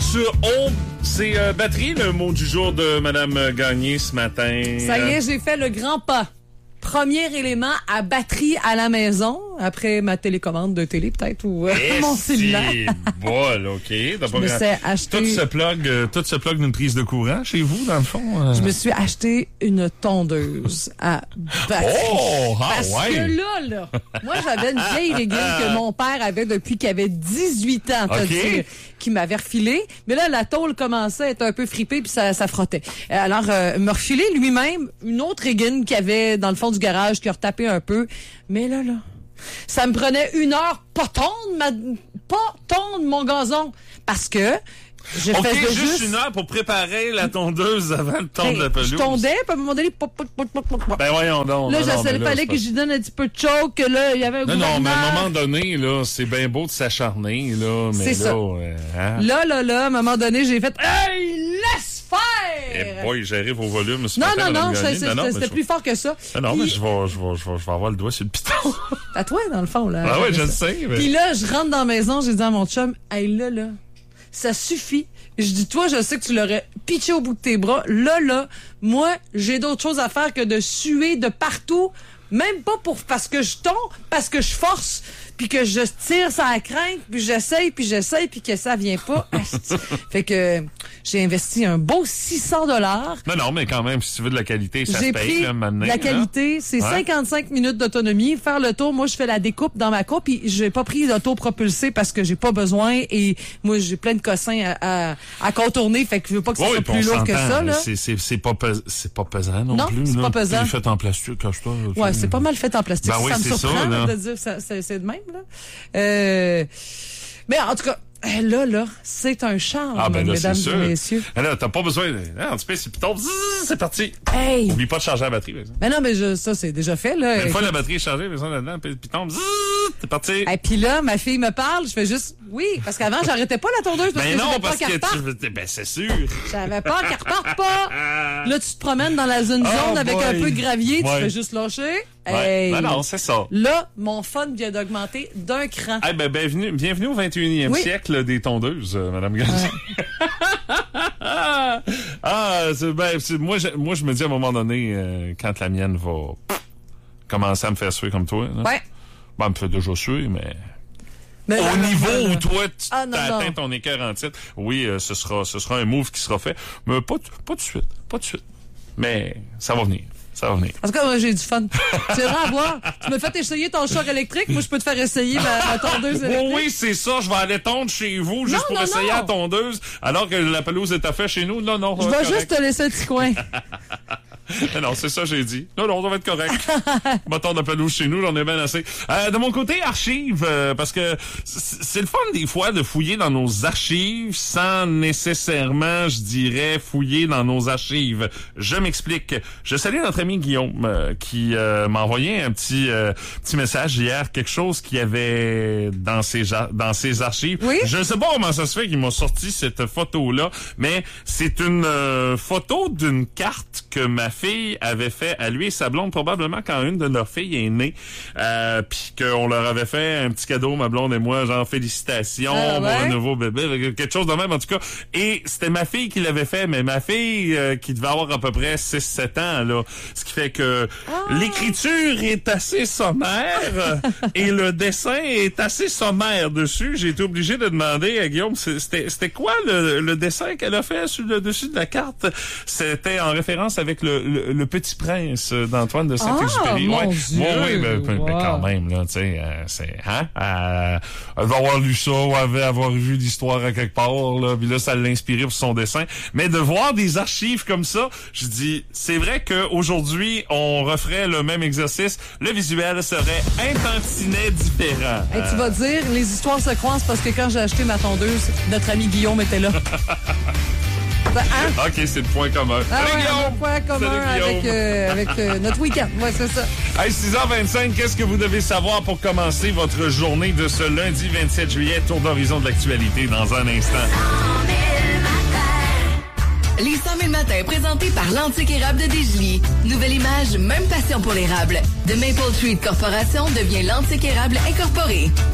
sur O. C'est batterie, le mot du jour de Madame Gagné ce matin. Ça y est, j'ai fait le grand pas. Premier élément à batterie à la maison, après ma télécommande de télé peut-être, ou mon cellulaire. Bon, OK. Je me suis acheté... Tout se plug d'une prise de courant chez vous, dans le fond? Je me suis acheté une tondeuse à batterie. Oh! Parce que là, moi, j'avais une vieille régule que mon père avait depuis qu'il avait 18 ans, qui m'avait refilé. Mais là, la tôle commençait à être un peu fripée puis ça frottait. Alors, me refiler lui-même une autre régine qu'il avait dans le fond du garage qui a retapé un peu. Mais là, ça me prenait 1 heure pas tondre mon gazon. Parce que je faisais juste 1 heure pour préparer la tondeuse avant de tondre la pelouse. Je tondais, puis à un moment donné, ben voyons donc. Là, il fallait que j'y donne un petit peu de choke, que là, il y avait un Non, mais à un moment donné, là, c'est bien beau de s'acharner, là, mais c'est ça. Là, à un moment donné, j'ai fait « Hey, laisse faire! » Eh boy, gérer vos volumes. Non, c'était plus fort que ça. Non, mais je vais avoir le doigt sur le piton. À toi, dans le fond, là. Ah ouais, je le sais. Mais... Puis là, je rentre dans la maison, j'ai dit à mon chum « Hey, là, ça suffit. » Je dis, toi, je sais que tu l'aurais pitché au bout de tes bras. Là, moi, j'ai d'autres choses à faire que de suer de partout. Même pas parce que je tombe, parce que je force, puis que je tire sur la crainte, puis j'essaye, puis que ça vient pas. Fait que j'ai investi un beau 600 $. Non, mais quand même, si tu veux de la qualité, ça se paye, là, maintenant. La qualité, c'est 55 minutes d'autonomie. Faire le tour, moi, je fais la découpe dans ma coupe, puis j'ai pas pris l'auto-propulsé parce que j'ai pas besoin, et moi, j'ai plein de cossins à contourner, fait que je veux pas que ça soit plus lourd que ça, là. C'est pas pesant non plus. Non, c'est pas pesant. C'est fait en plastique, cache-toi. Ouais, c'est pas mal fait en plastique. Ben oui, ça me surprend ça, de dire c'est de même, là. Mais en tout cas, là, c'est un charme, mesdames et messieurs. Là, t'as pas besoin de... tu payes, c'est parti. Hey! Oublie pas de charger la batterie. Mais non, mais ça, c'est déjà fait, là. Une fois la batterie est chargée, besoin là-dedans, puis tombe, c'est parti. Et puis là, ma fille me parle, je fais juste, oui, parce qu'avant, j'arrêtais pas la tondeuse parce que j'avais peur qu'elle reparte. Ben, c'est sûr. J'avais peur qu'elle reparte pas. Là, tu te promènes dans la zone jaune avec un peu de gravier, tu fais juste lâcher. Hey. Non, c'est ça. Là, mon fun vient d'augmenter d'un cran. Eh ben, bienvenue au 21e siècle des tondeuses, Madame Gagné. Moi, je me dis à un moment donné, quand la mienne va commencer à me faire suer comme toi. Là, elle me fait déjà suer, mais au niveau où toi, tu as atteint ton écœur en titre, oui, ce sera un move qui sera fait, mais pas de suite. Mais ça va venir. En tout cas, moi, j'ai du fun. Tu iras voir. Tu me fais essayer ton char électrique. Moi, je peux te faire essayer ma tondeuse électrique. Oui, c'est ça. Je vais aller tondre chez vous juste pour essayer la tondeuse, alors que la pelouse est à fait chez nous. Non. Je vais juste te laisser un petit coin. Non, c'est ça, j'ai dit. Non, on va être correct. Bâton de pelouse chez nous, j'en ai bien assez. De mon côté, archives, parce que c'est le fun des fois de fouiller dans nos archives sans nécessairement, je dirais, fouiller dans nos archives. Je m'explique. Je salue notre ami Guillaume qui m'a envoyé un petit message hier, quelque chose qu'il y avait dans ses archives. Oui? Je ne sais pas comment ça se fait qu'il m'a sorti cette photo-là, mais c'est une photo d'une carte que ma fille avait fait à lui et sa blonde, probablement quand une de leurs filles est née, puis qu'on leur avait fait un petit cadeau, ma blonde et moi, genre félicitations pour un nouveau bébé, quelque chose de même en tout cas. Et c'était ma fille qui l'avait fait, mais ma fille qui devait avoir à peu près 6-7 ans, là. Ce qui fait que l'écriture est assez sommaire et le dessin est assez sommaire dessus. J'ai été obligé de demander à Guillaume, c'était quoi le dessin qu'elle a fait sur le dessus de la carte? C'était en référence avec le Petit Prince d'Antoine de Saint-Exupéry. Mon Dieu. Oui, mais quand même, là, tu sais, c'est, elle va avoir lu ça ou elle va avoir vu l'histoire à quelque part, là, puis là, ça l'a inspiré pour son dessin. Mais de voir des archives comme ça, je dis, c'est vrai qu'aujourd'hui, on referait le même exercice, le visuel serait un tantinet différent. Hey, tu vas dire, les histoires se croisent parce que quand j'ai acheté ma tondeuse, notre ami Guillaume était là. OK, c'est le point commun. Salut Guillaume! Le point commun avec notre week-end. Ouais, c'est ça. Hey, 6h25, qu'est-ce que vous devez savoir pour commencer votre journée de ce lundi 27 juillet? Tour d'horizon de l'actualité dans un instant. Les 100 000 matins présentés par l'Antique Érable de Desjolies. Nouvelle image, même passion pour l'érable. The Maple Treat Corporation devient l'Antique Érable Incorporé.